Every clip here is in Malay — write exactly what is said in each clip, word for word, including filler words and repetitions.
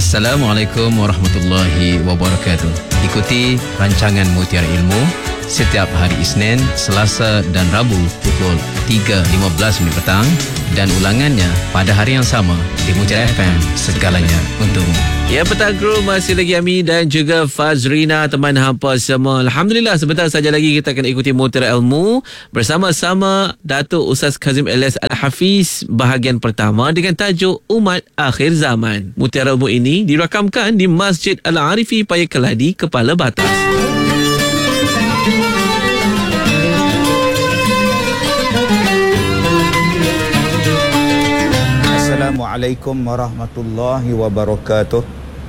Assalamualaikum warahmatullahi wabarakatuh. Ikuti rancangan Mutiara Ilmu setiap hari Isnin, Selasa dan Rabu pukul tiga lima belas minit petang dan ulangannya pada hari yang sama di Mutiara F M, segalanya untukmu. Ya, petang kru, masih lagi Ami dan juga Fazrina, teman hampa semua. Alhamdulillah, sebentar saja lagi kita akan ikuti Mutiara Ilmu bersama-sama Datuk Ustaz Kazim Ilyas Al-Hafiz bahagian pertama dengan tajuk Umat Akhir Zaman. Mutiara Ilmu ini dirakamkan di Masjid Al-Arifi Paya Keladi, Kepala Batas. Assalamualaikum warahmatullahi wabarakatuh.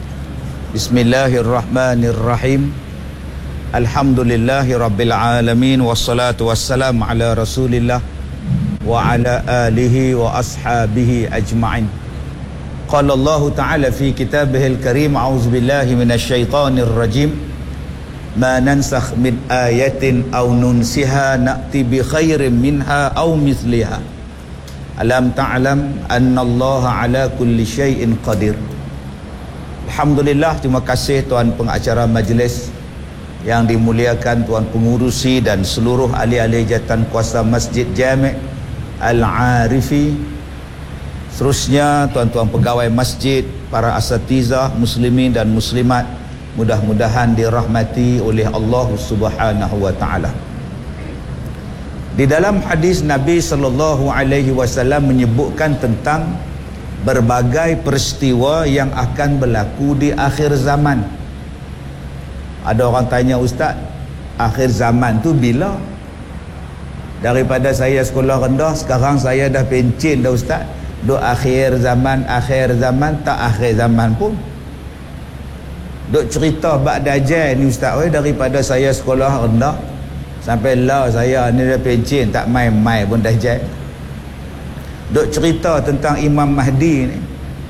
Bismillahirrahmanirrahim. Alhamdulillahi rabbil alamin. Wassalatu wassalamu ala rasulillah wa ala alihi wa ashabihi ajma'in. Qala Allah ta'ala fi kitabihil karim, a'udzu billahi minasy syaithanir rajim. Ma nansakh min ayatin aw nunsiha na'ti bi khairin minha aw mithliha. Alam ta'lam anna Allah ala kulli syai'in qadir. Alhamdulillah, terima kasih tuan pengacara majlis yang dimuliakan, tuan pengurusi dan seluruh ahli-ahli jawatan kuasa Masjid Jami' Al-Arifi. Seterusnya tuan-tuan pegawai masjid, para asatizah muslimin dan muslimat, mudah-mudahan dirahmati oleh Allah Subhanahu wa taala. Di dalam hadis Nabi sallallahu alaihi wasallam menyebutkan tentang berbagai peristiwa yang akan berlaku di akhir zaman. Ada orang tanya, Ustaz, akhir zaman tu bila? Daripada saya sekolah rendah, sekarang saya dah pencin dah, Ustaz. Duk akhir zaman, akhir zaman, tak akhir zaman pun. Duk cerita bab Dajjal ni, Ustaz, weh, daripada saya sekolah rendah sampai lah saya ni dah pencin, tak main-main pun Dajjal. Duk cerita tentang Imam Mahdi ni,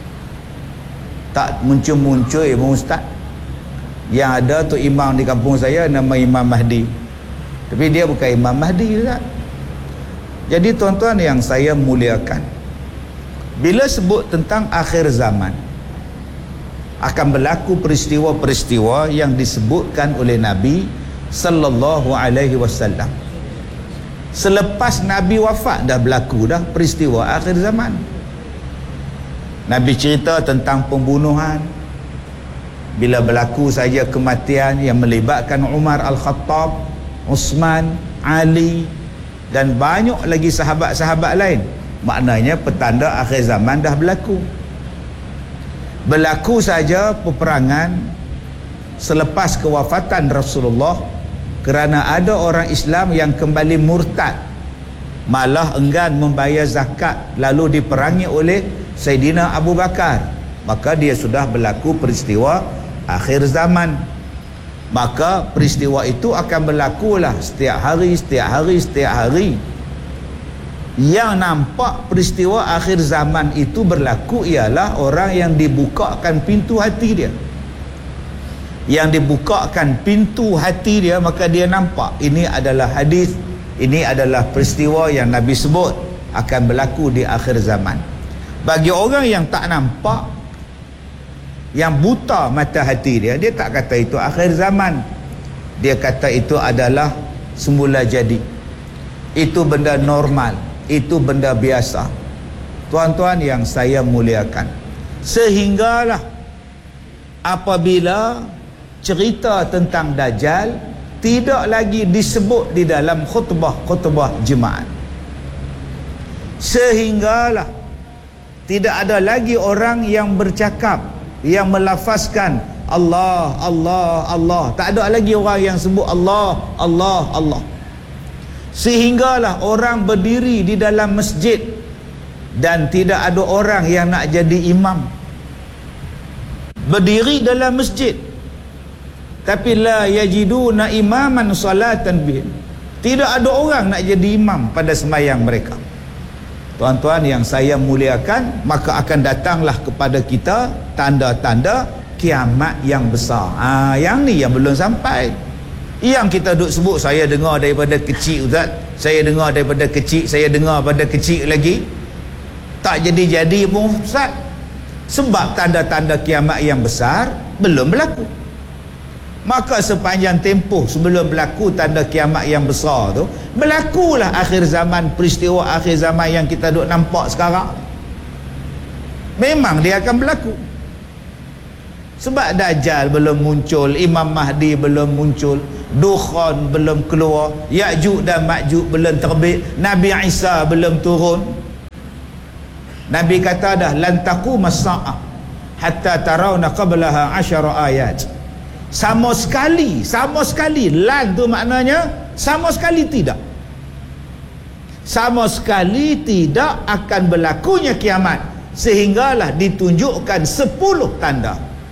tak muncul-muncul pun, Ustaz. Yang ada tu imam di kampung saya nama Imam Mahdi, tapi dia bukan Imam Mahdi, Ustaz. Jadi tuan-tuan yang saya muliakan, bila sebut tentang akhir zaman, akan berlaku peristiwa-peristiwa yang disebutkan oleh Nabi sallallahu alaihi wasallam. Selepas Nabi wafat dah berlaku dah peristiwa akhir zaman. Nabi cerita tentang pembunuhan. Bila berlaku saja kematian yang melibatkan Umar Al-Khattab, Uthman, Ali dan banyak lagi sahabat-sahabat lain, maknanya petanda akhir zaman dah berlaku. Berlaku saja peperangan selepas kewafatan Rasulullah kerana ada orang Islam yang kembali murtad, malah enggan membayar zakat, lalu diperangi oleh Sayyidina Abu Bakar. Maka dia sudah berlaku peristiwa akhir zaman. Maka peristiwa itu akan berlakulah setiap hari, setiap hari, setiap hari. Yang nampak peristiwa akhir zaman itu berlaku ialah orang yang dibukakan pintu hati dia. Yang dibukakan pintu hati dia, maka dia nampak ini adalah hadis, ini adalah peristiwa yang Nabi sebut akan berlaku di akhir zaman. Bagi orang yang tak nampak, yang buta mata hati dia, dia tak kata itu akhir zaman. Dia kata itu adalah semula jadi, itu benda normal, itu benda biasa. Tuan-tuan yang saya muliakan, sehinggalah apabila cerita tentang Dajjal tidak lagi disebut di dalam khutbah-khutbah jemaat, sehinggalah tidak ada lagi orang yang bercakap, yang melafazkan Allah, Allah, Allah. Tak ada lagi orang yang sebut Allah, Allah, Allah. Sehinggalah orang berdiri di dalam masjid dan tidak ada orang yang nak jadi imam. Berdiri dalam masjid tapi la yajiduna imaman salatan bihim. Tidak ada orang nak jadi imam pada sembahyang mereka. Tuan-tuan yang saya muliakan, maka akan datanglah kepada kita tanda-tanda kiamat yang besar. Ah, yang ni yang belum sampai. Yang kita duk sebut, saya dengar daripada kecil, Ustaz. Saya dengar daripada kecil, saya dengar pada kecil lagi. Tak jadi-jadi pun, Ustaz. Sebab tanda-tanda kiamat yang besar belum berlaku. Maka sepanjang tempoh sebelum berlaku tanda kiamat yang besar tu, berlakulah akhir zaman, peristiwa akhir zaman yang kita duk nampak sekarang. Memang dia akan berlaku. Sebab Dajjal belum muncul, Imam Mahdi belum muncul, Dukhan belum keluar, Ya'juj dan Ma'juj belum terbit, Nabi Isa belum turun. Nabi kata dah, lan taqumas sa'ah hatta tarawna qablaha asyara ayat. Sama sekali, sama sekali, lan tu maknanya sama sekali tidak. Sama sekali tidak akan berlakunya kiamat sehinggalah ditunjukkan sepuluh tanda.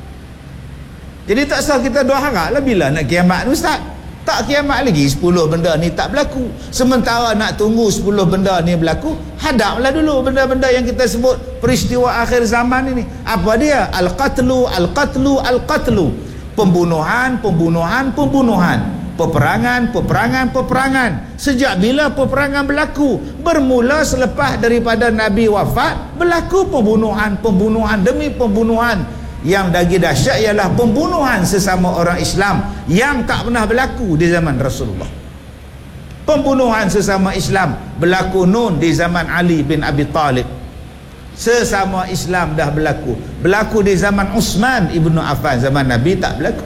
Jadi tak sah kita doa haraplah bila nak kiamat ni Ustaz. Tak kiamat lagi, sepuluh benda ni tak berlaku. Sementara nak tunggu sepuluh benda ni berlaku, hadaplah dulu benda-benda yang kita sebut peristiwa akhir zaman ini. Apa dia? Al-qatlu, al-qatlu, al-qatlu. Pembunuhan, pembunuhan, pembunuhan. Peperangan, peperangan, peperangan. Sejak bila peperangan berlaku? Bermula selepas daripada Nabi wafat, berlaku pembunuhan, pembunuhan demi pembunuhan. Yang lagi dahsyat ialah pembunuhan sesama orang Islam yang tak pernah berlaku di zaman Rasulullah. Pembunuhan sesama Islam berlaku nun di zaman Ali bin Abi Talib. Sesama Islam dah berlaku. Berlaku di zaman Uthman ibnu Affan, zaman Nabi tak berlaku.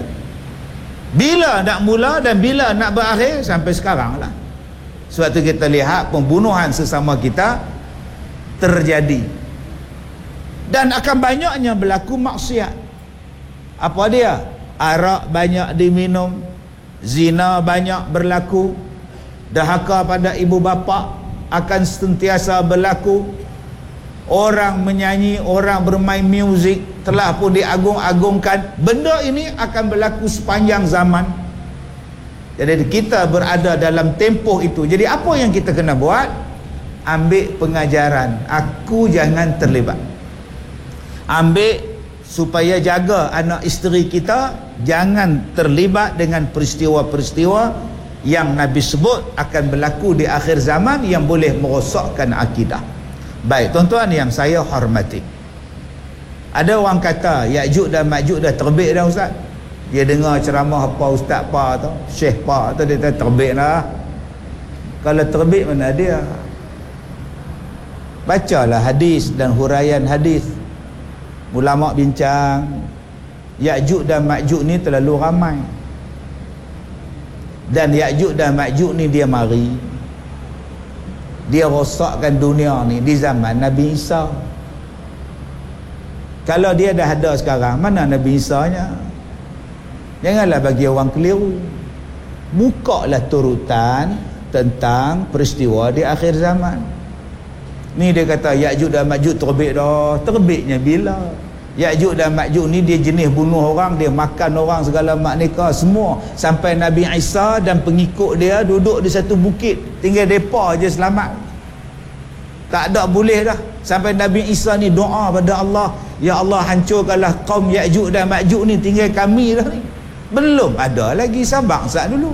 Bila nak mula dan bila nak berakhir? Sampai sekarang lah. Sebab tu kita lihat pembunuhan sesama kita terjadi. Dan akan banyaknya berlaku maksiat. Apa dia? Arak banyak diminum, zina banyak berlaku, dahaka pada ibu bapa akan sentiasa berlaku. Orang menyanyi, orang bermain muzik telah pun diagung-agungkan. Benda ini akan berlaku sepanjang zaman. Jadi kita berada dalam tempoh itu. Jadi apa yang kita kena buat? Ambil pengajaran. Aku jangan terlibat. Ambil supaya jaga anak isteri kita jangan terlibat dengan peristiwa-peristiwa yang Nabi sebut akan berlaku di akhir zaman yang boleh merosakkan akidah. Baik, tuan-tuan yang saya hormati, ada orang kata Ya'juj dan Ma'juj dah terbit dah Ustaz. Dia dengar ceramah apa Ustaz apa tu, Syekh apa tu, dia kata terbit dah. Kalau terbit mana dia? Bacalah hadis dan huraian hadis. Ulama bincang Ya'juj dan Ma'juj ni terlalu ramai. Dan Ya'juj dan Ma'juj ni dia mari, dia rosakkan dunia ni di zaman Nabi Isa. Kalau dia dah ada sekarang, mana Nabi Isa-nya? Janganlah bagi orang keliru. Bukalah turutan tentang peristiwa di akhir zaman. Ni dia kata Ya'juj dan Ma'juj terbit dah. Terbitnya bila? Ya'juj dan Ma'juj ni dia jenis bunuh orang, dia makan orang segala maknika semua. Sampai Nabi Isa dan pengikut dia duduk di satu bukit, tinggal depa je selamat. Tak ada boleh dah. Sampai Nabi Isa ni doa pada Allah, ya Allah hancurkanlah kaum Ya'juj dan Ma'juj ni, tinggal kami dah ni. Belum ada lagi, sabar sat dulu.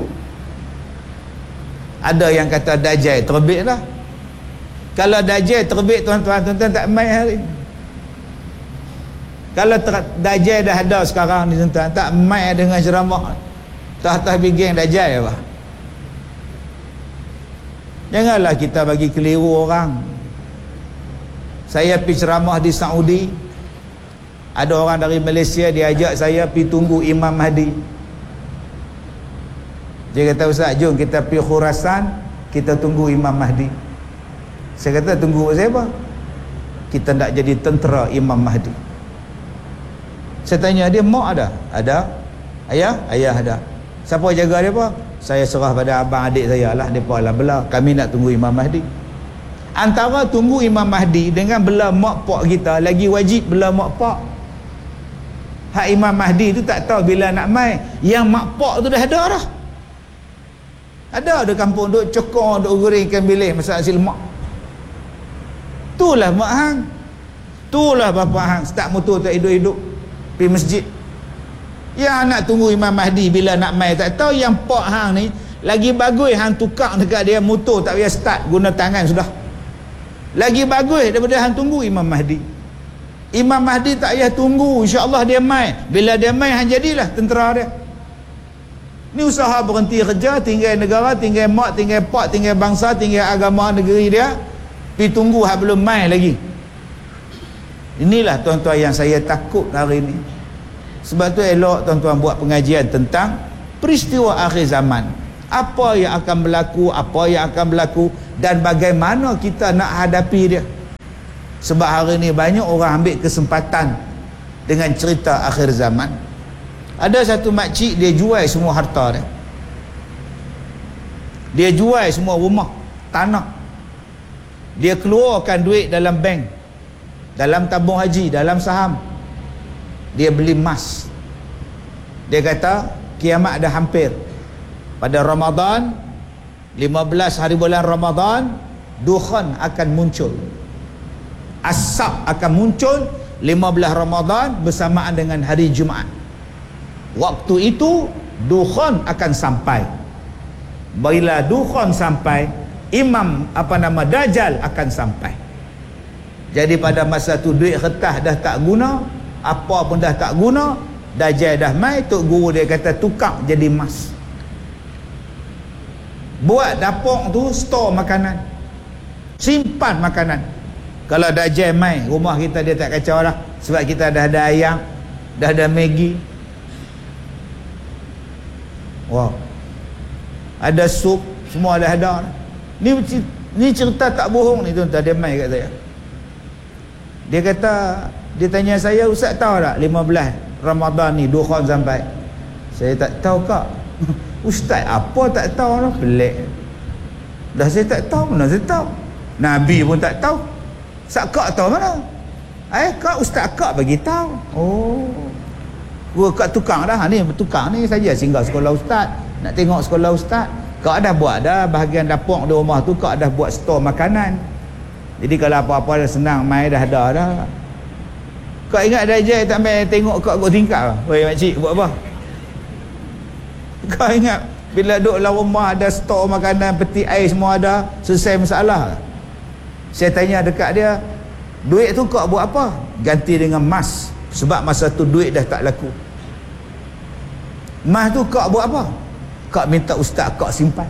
Ada yang kata Dajjal terbit dah. Kalau Dajjal terbit, tuan-tuan, tuan-tuan tak main hari. Kalau ter- Dajjal dah ada sekarang ni, tuan-tuan, tak main dengan ceramah tah-tah bigeng Dajjal apa. Janganlah kita bagi keliru orang. Saya pergi ceramah di Saudi, ada orang dari Malaysia dia ajak saya pergi tunggu Imam Mahdi. Dia kata, Ustaz, jom kita pergi Khurasan, kita tunggu Imam Mahdi. Saya kata, tunggu siapa? Kita nak jadi tentera Imam Mahdi. Saya tanya dia, mak ada? Ada. Ayah? Ayah ada. Siapa jaga dia apa? Saya serah pada abang adik saya lah, mereka lah belah. Kami nak tunggu Imam Mahdi. Antara tunggu Imam Mahdi dengan belah mak pak kita, lagi wajib belah mak pak. Hak Imam Mahdi tu tak tahu bila nak mai. Yang mak pak tu dah ada dah. Ada ada kampung duk cekor, duk gorengkan bilik masak nasi lemak. Itulah mak hang. Itulah bapa hang, start motor tak hidup-hidup pergi masjid. Yang nak tunggu Imam Mahdi bila nak mai tak tahu. Yang pak hang ni lagi bagus hang tukar dekat dia motor tak payah start, guna tangan sudah. Lagi bagus daripada hang tunggu Imam Mahdi. Imam Mahdi tak payah tunggu, insya-Allah dia mai. Bila dia mai, hang jadilah tentera dia. Ni usaha berhenti kerja, tinggal negara, tinggal mak, tinggal pak, tinggal bangsa, tinggal agama negeri dia, pergi tunggu hak belum mai lagi. Inilah tuan-tuan yang saya takut hari ini. Sebab tu elok tuan-tuan buat pengajian tentang peristiwa akhir zaman. Apa yang akan berlaku, apa yang akan berlaku, dan bagaimana kita nak hadapi dia. Sebab hari ini banyak orang ambil kesempatan dengan cerita akhir zaman. Ada satu makcik, dia jual semua harta dia. Dia jual semua rumah, tanah. Dia keluarkan duit dalam bank, dalam tabung haji, dalam saham. Dia beli emas. Dia kata kiamat dah hampir. Pada Ramadan, lima belas hari bulan Ramadan, dukhan akan muncul, asap akan muncul lima belas Ramadan bersamaan dengan hari Jumaat. Waktu itu dukhan akan sampai. Bila dukhan sampai, imam apa nama Dajjal akan sampai. Jadi pada masa tu duit kertas dah tak guna, apa pun dah tak guna, Dajjal dah mai, tok guru dia kata tukar jadi emas. Buat dapur tu store makanan, simpan makanan. Kalau Dajjal mai, rumah kita dia tak kacau lah, sebab kita dah ada ayam, dah ada Maggi. Wow, ada sup, semua dah ada. Ni ni cerita tak bohong ni tuan-tuan. Dia mai kat saya, dia kata, dia tanya saya, Ustaz tahu tak lima belas Ramadan ni dukhan sampai? Saya tak tahu kak. Ustaz apa tak tahu lah, pelik. Dah saya tak tahu, mana saya tahu. Nabi pun tak tahu. Ustaz kak tahu mana? Eh kak, Ustaz kak bagi tahu. Oh, gua kat tukang dah ni, tukang ni saja singgah sekolah ustaz, nak tengok sekolah ustaz. Kak dah buat dah bahagian dapur di rumah tu, kak dah buat store makanan. Jadi kalau apa-apa dah senang mai dah ada dah. Kak ingat Dajjal tak mai tengok kak kat tingkap ah. Wei makcik buat apa? Kak ingat bila duduk dalam rumah ada store makanan, peti air semua ada, selesai masalah. Saya tanya dekat dia, duit tu kak buat apa? Ganti dengan emas. Sebab masa tu duit dah tak laku. Emas tu kak buat apa? Kak minta ustaz kak simpan.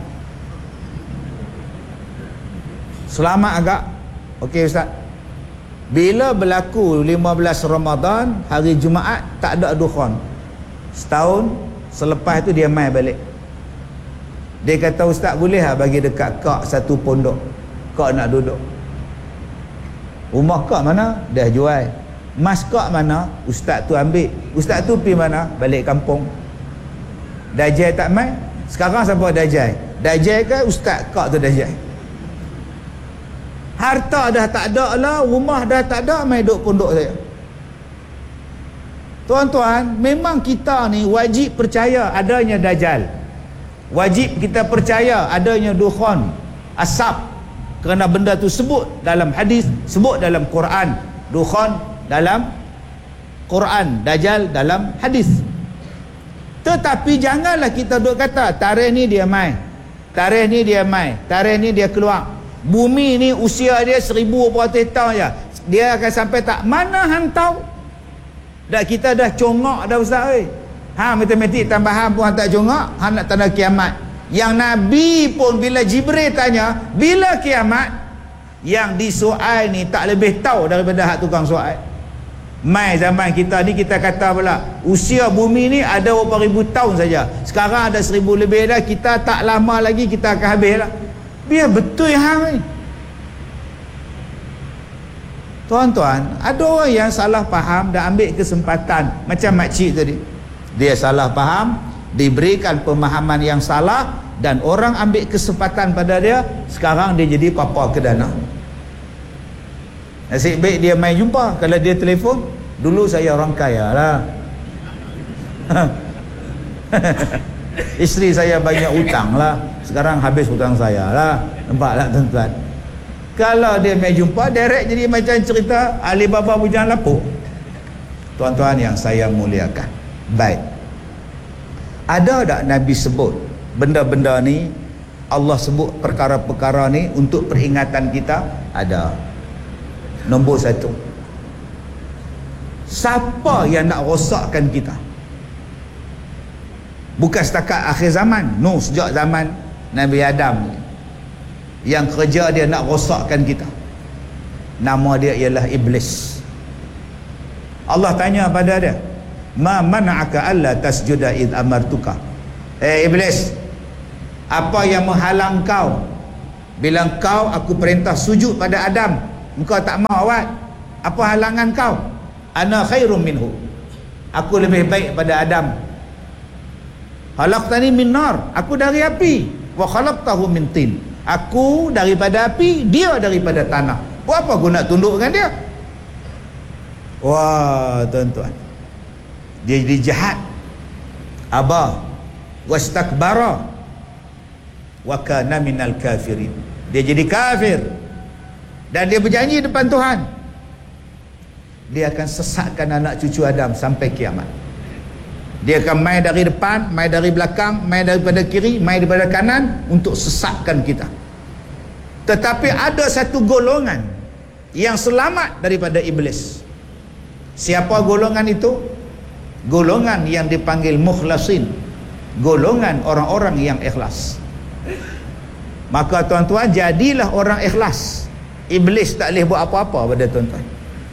Selamat agak. Okey ustaz. Bila berlaku lima belas Ramadan, hari Jumaat, tak ada dukhan. Setahun selepas tu dia mai balik. Dia kata, ustaz boleh tak bagi dekat kak satu pondok? Kak nak duduk. Rumah kak mana? Dah jual. Mas kak mana? Ustaz tu ambil. Ustaz tu pergi mana? Balik kampung. Dajjal tak mai. Sekarang siapa Dajjal? Dajjal ke ustaz kak tu Dajjal? Harta dah tak ada lah, rumah dah tak ada, mai duduk pondok saya. Tuan-tuan, memang kita ni wajib percaya adanya Dajjal. Wajib kita percaya adanya dukhan, asap. Kerana benda tu sebut dalam hadis, sebut dalam Quran. Dukhan dalam Quran, Dajjal dalam hadis. Tetapi janganlah kita duk kata tarikh ni dia mai, tarikh ni dia mai, tarikh ni dia keluar. Bumi ni usia dia seribu peratus tahun je, dia akan sampai tak? Mana hang tahu? Dah kita dah congak dah ustaz oi. Ha, matematik tambahan pun hang tak congak, hang nak tanda kiamat. Yang Nabi pun bila Jibril tanya bila kiamat, yang disoal ni tak lebih tahu daripada hak tukang soal. Mai zaman kita ni kita kata pula usia bumi ni ada berapa ribu tahun saja. Sekarang ada seribu lebih dah, kita tak lama lagi kita akan habis lah. Biar betul hang ni. Tuan-tuan, ada orang yang salah faham dan ambil kesempatan macam makcik tadi. Dia salah faham, diberikan pemahaman yang salah, dan orang ambil kesempatan pada dia. Sekarang dia jadi papa kedana. Nasib baik dia main jumpa. Kalau dia telefon, dulu saya orang kaya lah. Isteri saya banyak hutang lah, sekarang habis hutang saya lah. Nampak tak tuan-tuan? Kalau dia main jumpa, direct jadi macam cerita Alibaba bujang lapuk. Tuan-tuan yang saya muliakan, baik, ada tak Nabi sebut benda-benda ni? Allah sebut perkara-perkara ni untuk peringatan kita? Ada. Nombor satu, Siapa yang nak rosakkan kita? Bukan setakat akhir zaman. No, sejak zaman Nabi Adam, yang kerja dia nak rosakkan kita. Nama dia ialah Iblis. Allah tanya pada dia, ma mana'aka alla tasjuda id amartuka. Eh Iblis, apa yang menghalang kau bila kau aku perintah sujud pada Adam, engkau tak mau awat? Apa halangan kau? Ana khairum minhu, aku lebih baik pada Adam. Khalaqtani min nar, aku dari api. Wa khalaqtahu min tin, aku daripada api, dia daripada tanah. Buat apa aku nak tunduk dengan dia? Wah tuan-tuan, dia jadi jahat. Aba wastakbara wa kana minal kafirin, dia jadi kafir dan dia berjanji depan Tuhan dia akan sesatkan anak cucu Adam sampai kiamat. Dia akan main dari depan, main dari belakang, main daripada kiri, main daripada kanan untuk sesatkan kita. Tetapi ada satu golongan yang selamat daripada iblis. Siapa golongan itu? Golongan yang dipanggil mukhlasin, golongan orang-orang yang ikhlas. Maka tuan-tuan, jadilah orang ikhlas. Iblis tak boleh buat apa-apa pada tuan-tuan.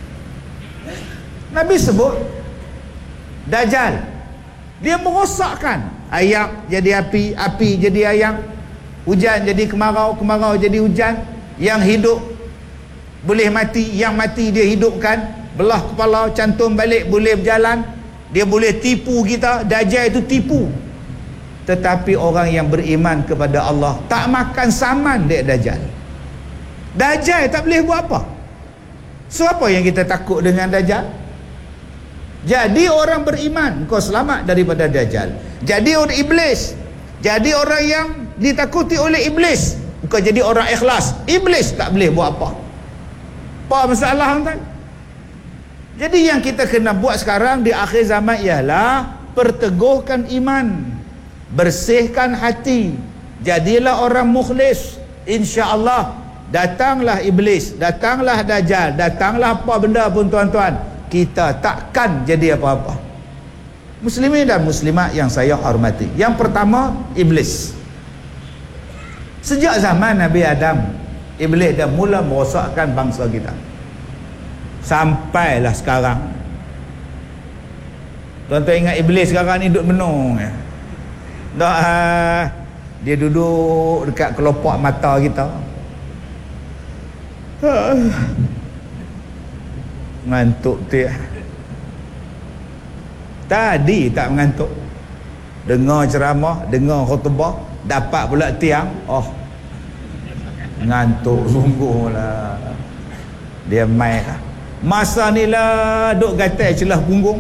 Nabi sebut Dajjal, dia merosakkan. Ayak jadi api, api jadi ayak, hujan jadi kemarau, kemarau jadi hujan. Yang hidup boleh mati, yang mati dia hidupkan. Belah kepala, cantum balik, boleh berjalan. Dia boleh tipu kita. Dajjal itu tipu. Tetapi orang yang beriman kepada Allah tak makan saman dek Dajjal. Dajjal tak boleh buat apa. So apa yang kita takut dengan Dajjal? Jadi orang beriman, kau selamat daripada Dajjal. Jadi orang iblis, jadi orang yang ditakuti oleh iblis, kau jadi orang ikhlas. Iblis tak boleh buat apa. Apa masalah tuan? Jadi yang kita kena buat sekarang di akhir zaman ialah perteguhkan iman, bersihkan hati, jadilah orang mukhlis. InsyaAllah datanglah iblis, datanglah Dajjal, datanglah apa benda pun tuan-tuan, kita takkan jadi apa-apa. Muslimin dan muslimat yang saya hormati, yang pertama iblis. Sejak zaman Nabi Adam, iblis dah mula merosakkan bangsa kita. Sampailah sekarang. Tuan-tuan ingat iblis sekarang ni duduk menung ya? Dah, uh, dia duduk dekat kelopak mata kita. Uh, ngantuk dia. Tadi tak mengantuk. Dengar ceramah, dengar khutbah, dapat pula tiang. Oh, ngantuk sungguh lah. Dia main lah. Masa ni lah duk gatai celah punggung.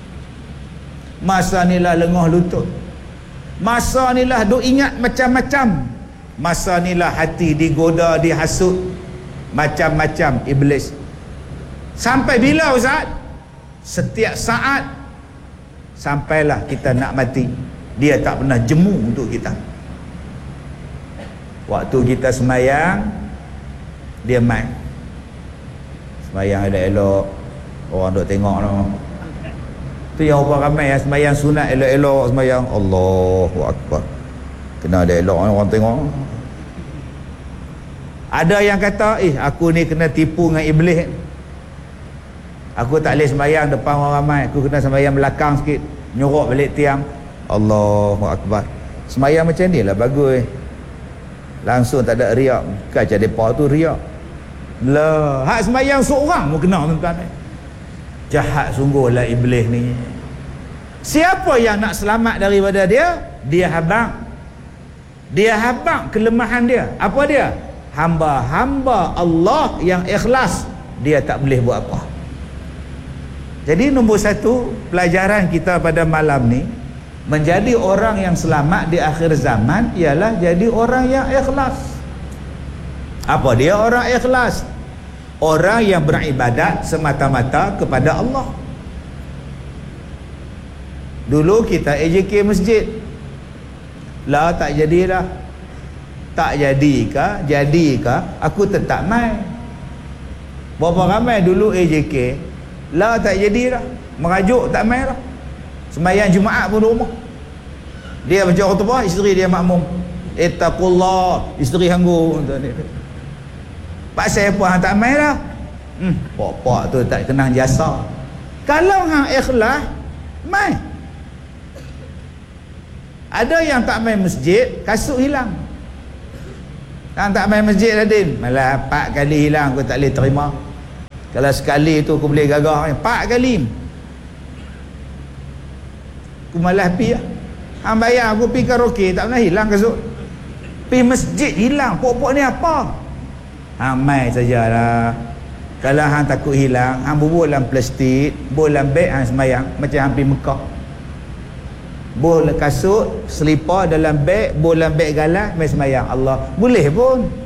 Masa ni lah lengah lutut. Masa ni lah duk ingat macam-macam. Masa ni lah hati digoda, dihasut, macam-macam iblis. Sampai bila Ustaz? Setiap saat. Sampailah kita nak mati, dia tak pernah jemu untuk kita. Waktu kita semayang, dia main. Semayang ada elok, orang duk tengok lah. Tu yang orang ramai yang semayang sunat elok-elok semayang. Allahu Akbar, kena ada elok orang tengok. Ada yang kata, eh aku ni kena tipu dengan iblis, aku tak boleh sembahyang depan orang ramai, aku kena sembahyang belakang sikit, nyorok balik tiang. Allahu Akbar. Sembahyang macam ni lah bagus, langsung tak ada riak. Kan jadi depa tu riak lah. Hak sembahyang seorang mu kena tuan-tuan. Jahat sungguh lah iblis ni. Siapa yang nak selamat daripada dia? Dia habang. Dia habang kelemahan dia. Apa dia? Hamba-hamba Allah yang ikhlas, dia tak boleh buat apa. Jadi nombor satu pelajaran kita pada malam ni, menjadi orang yang selamat di akhir zaman ialah jadi orang yang ikhlas. Apa dia orang ikhlas? Orang yang beribadat semata-mata kepada Allah. Dulu kita A J K masjid, lah tak jadilah. Tak jadikah? Jadikah? Aku tetap main. Berapa ramai dulu A J K lah tak jadi dah, merajuk tak main dah. Sembahyang Jumaat pun di rumah, dia baca khutbah, isteri dia makmum, ittaqullah, isteri hanggu. Pasal apa hang tak main dah? Hmm, pok-pok tu tak kenang jasa. Kalau hang ikhlas, main. Ada yang tak main masjid, kasut hilang. Hang tak main masjid Radin, malah empat kali hilang, aku tak boleh terima. Kalau sekali tu aku boleh gagah, empat kali aku malah pi lah. Hang bayar aku pi karaoke, tak pernah hilang kasut. Pi masjid hilang, pok-pok ni apa? Hang main sajalah. Kalau hang takut hilang, hang bubur dalam plastik, bubur dalam beg, hang semayang macam hang pi Mekah. Bubur kasut, selipar dalam beg, bubur dalam beg galas, main semayang. Allah, boleh pun.